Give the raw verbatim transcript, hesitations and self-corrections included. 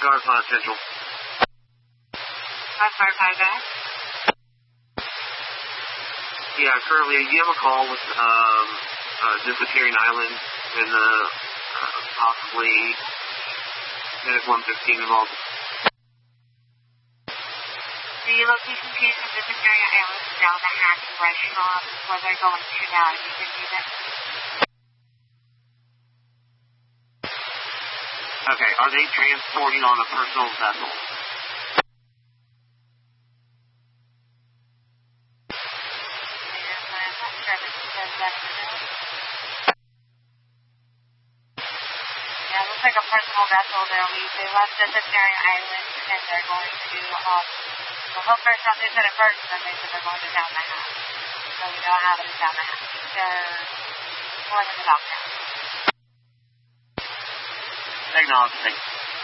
car is not essential. five five five back. Yeah, currently you have a call with um, uh, disappearing island and uh, uh, possibly Medic one fifteen involved. The location case of disappearing island is down the Hack restaurant where they're going to now. You can do that. Okay, are they transporting on a personal vessel? Yeah, it looks like a personal vessel. They'll leave. They left disappearing island and they're going to, um, well, well, first off, they said it first, and then they said they're going to down the Hack. So we don't have it down the Hack. They're more than about now. Acknowledge, thanks.